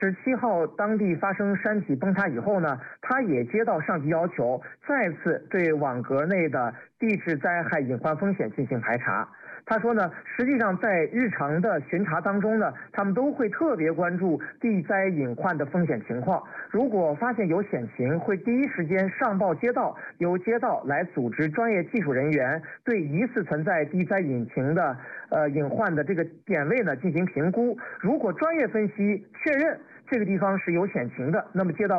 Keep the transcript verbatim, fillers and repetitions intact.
十七号当地发生山体崩塌以后呢，他也接到上级要求，再次对网格内的地质灾害隐患风险进行排查。他说呢，实际上在日常的巡查当中呢，他们都会特别关注地灾隐患的风险情况。如果发现有险情，会第一时间上报街道，由街道来组织专业技术人员对疑似存在地灾隐情的呃隐患的这个点位呢进行评估。如果专业分析确认这个地方是有险情的，那么街道